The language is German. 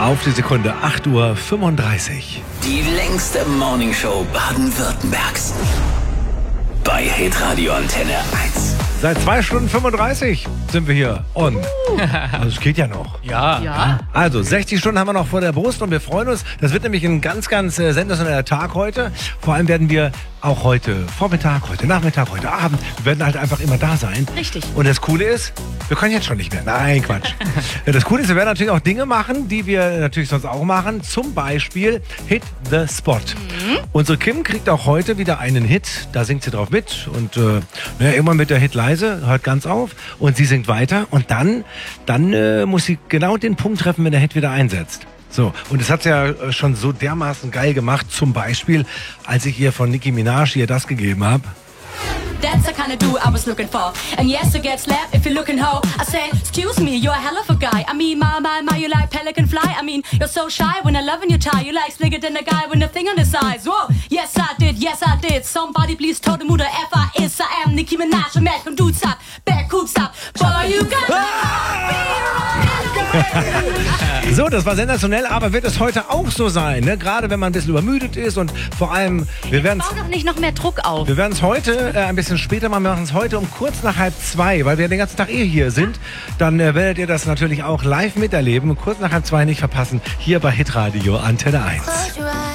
Auf die Sekunde, 8:35 Uhr. Die längste Morningshow Baden-Württembergs. Bei Hitradio Antenne 1. Seit 2 Stunden 35 sind wir hier on. Also es geht ja noch. Ja. Also 60 Stunden haben wir noch vor der Brust und wir freuen uns. Das wird nämlich ein ganz, ganz sensationeller Tag heute. Vor allem werden wir auch heute Vormittag, heute Nachmittag, heute Abend, wir werden halt einfach immer da sein. Richtig. Und das Coole ist, wir können jetzt schon nicht mehr. Nein, Quatsch. Das Coole ist, wir werden natürlich auch Dinge machen, die wir natürlich sonst auch machen. Zum Beispiel Hit the Spot. Unsere Kim kriegt auch heute wieder einen Hit. Da singt sie drauf mit. Und irgendwann wird der Hit leise, hört ganz auf. Und sie singt weiter. Und dann muss sie genau den Punkt treffen, wenn der Hit wieder einsetzt. So, und das hat sie ja schon so dermaßen geil gemacht. Zum Beispiel, als ich ihr von Nicki Minaj hier das gegeben habe. That's the kind of dude I was looking for. And yes, to get slapped if you're looking hoe. I said, excuse me, you're a hell of a guy. I mean, my, you like pelican fly. I mean, you're so shy when I love in your tie. You like slicker than a guy with a thing on his eyes. Whoa, yes I did. Somebody please told him who the F I is. I am Nicki Minaj, a man from dudes up, back coops up. Boy, you got So, das war sensationell, aber wird es heute auch so sein, ne? Gerade wenn man ein bisschen übermüdet ist und vor allem, wir werden Bau doch nicht noch mehr Druck auf. Wir werden es heute ein bisschen später machen. Wir machen es heute um kurz nach 1:30, weil wir den ganzen Tag hier sind. Dann werdet ihr das natürlich auch live miterleben. Kurz nach 1:30 nicht verpassen, hier bei Hitradio Antenne 1.